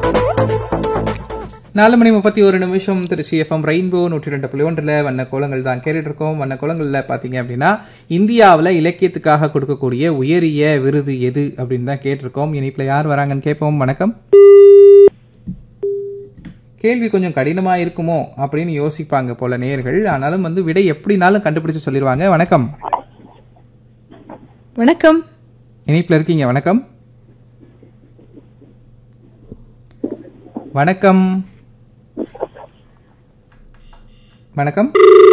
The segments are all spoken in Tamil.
4:31 திருச்சி எஃப்எம் ரெயின்போ 102.1 வண்ண கோலங்கள் தான் கேட்டுட்டு இருக்கோம். வண்ண கோலங்கள்ல பாத்தீங்க அப்படின்னா இந்தியாவில் இலக்கியத்துக்காக கொடுக்கக்கூடிய உயரிய விருது எது அப்படின்னு தான் கேட்டிருக்கோம். இனிப்புல யார் வராங்கன்னு கேட்போம். வணக்கம். கேள்வி கொஞ்சம் கடினமா இருக்குமோ அப்படின்னு யோசிப்பாங்க போல நேயர்கள். ஆனாலும் விடை எப்படினாலும் கண்டுபிடிச்சு சொல்லிடுவாங்க. வணக்கம். வணக்கம். இனிப்புல இருக்கீங்க. வணக்கம். வணக்கம். வணக்கம்.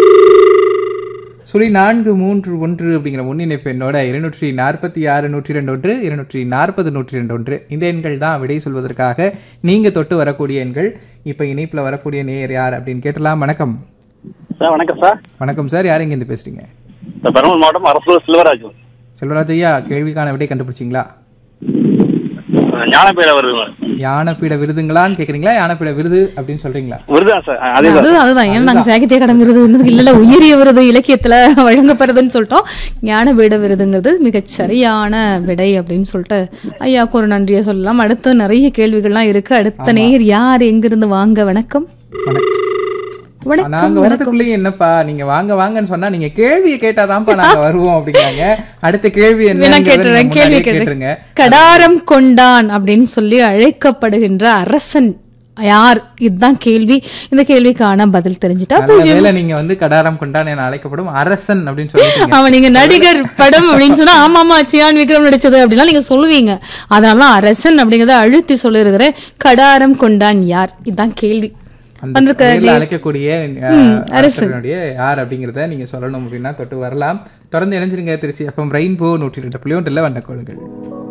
0431 அப்படிங்கிற முன்னிணைப்பு எண்ணோட 246 102 240 102 இந்த எண்கள் தான் விடை சொல்வதற்காக நீங்க தொட்டு வரக்கூடிய எண்கள். இப்ப இணைப்புல வரக்கூடிய நேயர் யார் அப்படின்னு கேட்டலாம். வணக்கம் சார். வணக்கம் சார். வணக்கம் சார். யார் இருந்து பேசுறீங்க? பெரம்பலூர் மாவட்டம் அரசூர் செல்வராஜ். செல்வராஜ் ஐயா, கேள்விக்கான விடை கண்டுபிடிச்சிங்களா? ஞானபீட விருது. ஞானபீட விருதுங்களான்னு கேக்குறீங்களா? ஞானபீட விருது அப்படின்னு சொல்றீங்களா? விருதா சார்? அதுதான். ஏன்னா நாங்க சாகித்ய அகாடமி விருது இல்ல உயரிய விருது இலக்கியத்துல வழங்கப்படுறதுன்னு சொல்லிட்டோம். ஞானபீட விருதுங்கிறது மிகச் சரியான விடை அப்படின்னு சொல்லிட்டு ஐயாவுக்கு ஒரு நன்றியை சொல்லலாம். அடுத்து நிறைய கேள்விகள்லாம் இருக்கு. அடுத்த நேயர் யார், எங்கிருந்து வாங்க? வணக்கம். நாங்க வரதுக்குள்ளேயும் என்னப்பா நீங்க வாங்க வாங்கன்னு சொன்னா நீங்க கேள்வியை கேட்டாதான்ப்பா நாங்க வருவோம் அப்படிங்கிறாங்க. அடுத்த கேள்வி என்ன கேட்டுருங்க. கடாரம் கொண்டான் அப்படின்னு சொல்லி அழைக்கப்படுகின்ற அரசன் யார்? இதுதான் கேள்வி. இந்த கேள்விக்கான பதில் தெரிஞ்சுட்டா நீங்க கடாரம் கொண்டான் என அழைக்கப்படும் அரசன் அப்படின்னு சொல்லி அவன் நீங்க நடிகர் படம் அப்படின்னு சொன்னா ஆமாமா சியான் விக்ரம் நடிச்சது அப்படின்னா நீங்க சொல்லுவீங்க. அதனால அரசன் அப்படிங்கறத அழுத்தி சொல்லிருக்கிறேன். கடாரம் கொண்டான் யார்? இதுதான் கேள்வி. அழைக்கக்கூடிய அரசனுடைய யார் அப்படிங்கறத நீங்க சொல்லணும் அப்படின்னா தொட்டு வரலாம். தொடர்ந்து இணைஞ்சிருங்க. திருச்சி எஃப்எம் ரெயின்போ 102.1 வண்ண கோலங்கள்.